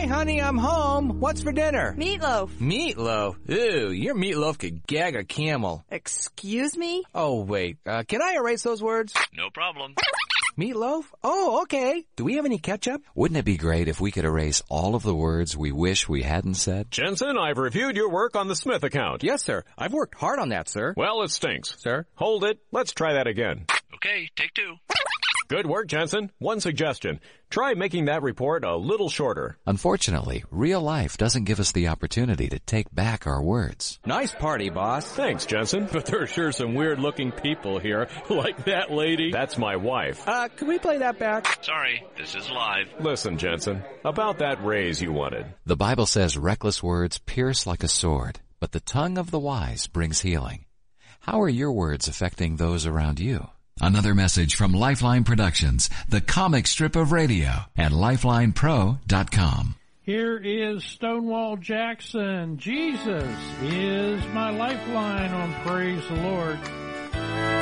honey, I'm home. What's for dinner? Meatloaf. Meatloaf? Ew, your meatloaf could gag a camel. Excuse me? Oh, wait. Can I erase those words? No problem. Meatloaf? Oh, okay. Do we have any ketchup? Wouldn't it be great if we could erase all of the words we wish we hadn't said? Jensen, I've reviewed your work on the Smith account. Yes, sir. I've worked hard on that, sir. Well, it stinks. Sir? Hold it. Let's try that again. Okay, take two. Good work, Jensen. One suggestion. Try making that report a little shorter. Unfortunately, real life doesn't give us the opportunity to take back our words. Nice party, boss. Thanks, Jensen. But there are sure some weird-looking people here, like that lady. That's my wife. Can we play that back? Sorry, this is live. Listen, Jensen, about that raise you wanted. The Bible says reckless words pierce like a sword, but the tongue of the wise brings healing. How are your words affecting those around you? Another message from Lifeline Productions, the comic strip of radio, at lifelinepro.com. Here is Stonewall Jackson. Jesus is my lifeline on Praise the Lord.